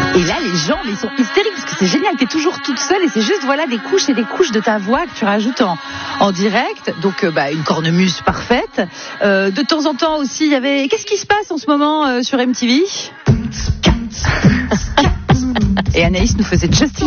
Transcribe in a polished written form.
Et là, les gens, ils sont hystériques parce que c'est génial. T'es toujours toute seule et c'est juste, voilà, des couches et des couches de ta voix que tu rajoutes en direct. Donc, une cornemuse parfaite. De temps en temps aussi, il y avait... Qu'est-ce qui se passe en ce moment sur MTV? Et Anaïs nous faisait Justin